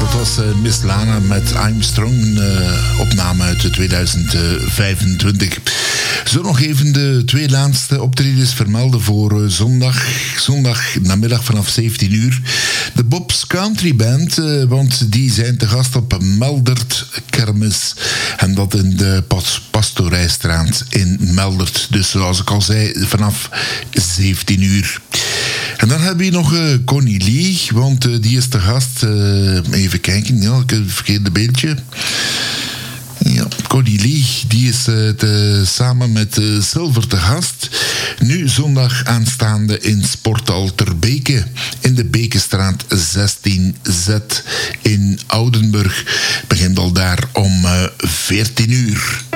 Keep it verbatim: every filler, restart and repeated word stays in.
dat was uh, Miss Lana met I'm Strong, uh, opname uit tweeduizend vijfentwintig. Zo nog even de twee laatste optredens vermelden voor uh, zondag. Zondag namiddag vanaf zeventien uur. De Bob's Country Band, uh, want die zijn te gast op Meldert Kermis. En dat in de Pas- Pastorijstraat in Meldert. Dus zoals ik al zei, vanaf zeventien uur. En dan hebben we nog uh, Connie Lee, want uh, die is te gast. Uh, even kijken, ja, ik heb het verkeerde beeldje. Ja, Connie Lee, die is uh, te, samen met uh, Silver te gast. Nu zondag aanstaande in Sporthal Ter Beke. In de Bekenstraat zestien Z in Oudenburg. Begint al daar om uh, veertien uur.